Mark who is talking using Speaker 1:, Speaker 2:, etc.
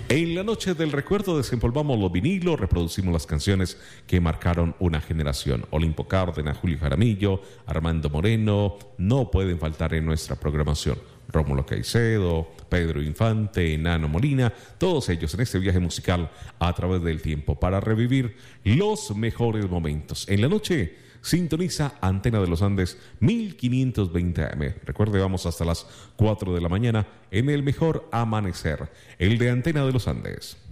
Speaker 1: En la noche del recuerdo desempolvamos los vinilos, reproducimos las canciones que marcaron una generación. Olimpo Cárdenas, Julio Jaramillo, Armando Moreno, no pueden faltar en nuestra programación. Rómulo Caicedo, Pedro Infante, Nano Molina, todos ellos en este viaje musical a través del tiempo para revivir los mejores momentos. En la noche sintoniza Antena de los Andes 1520 AM. Recuerde, vamos hasta las 4 de la mañana en el mejor amanecer, el de Antena de los Andes.